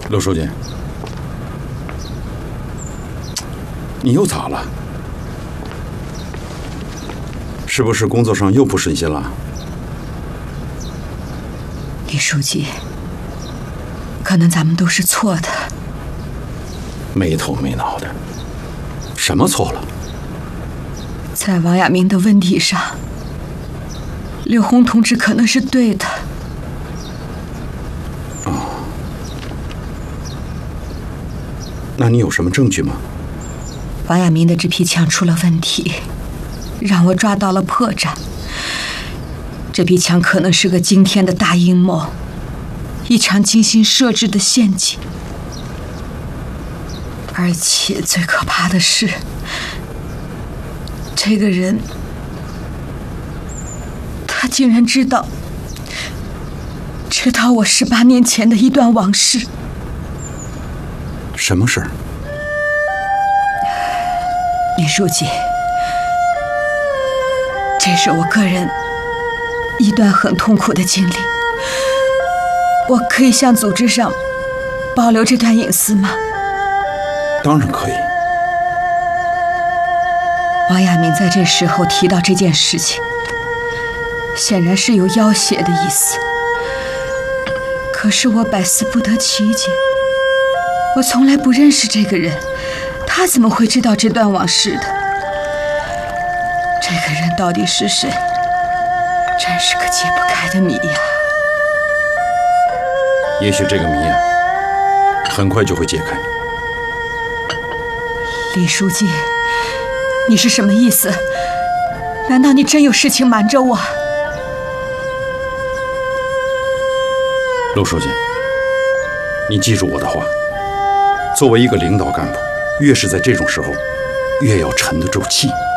陆书记，你又咋了？是不是工作上又不顺心了？ 李书记，可能咱们都是错的。 没头没脑的，什么错了？ 在王亚明的问题上，刘洪同志可能是对的。 那你有什么证据吗？ 王亚明的这批枪出了问题，让我抓到了破绽。这批枪可能是个惊天的大阴谋，一场精心设置的陷阱。而且最可怕的是，这个人，他竟然知道我18年前的一段往事。 什么事儿？ 李书记，这是我个人一段很痛苦的经历，我可以向组织上保留这段隐私吗？ 当然可以。 王亚明在这时候提到这件事情，显然是有要挟的意思。可是我百思不得其解，我从来不认识这个人，他怎么会知道这段往事的？这个人到底是谁？真是个解不开的谜呀！ 也许这个谜啊，很快就会解开。 李书记，你是什么意思？难道你真有事情瞒着我？ 陆书记，你记住我的话，作为一个领导干部，越是在这种时候，越要沉得住气。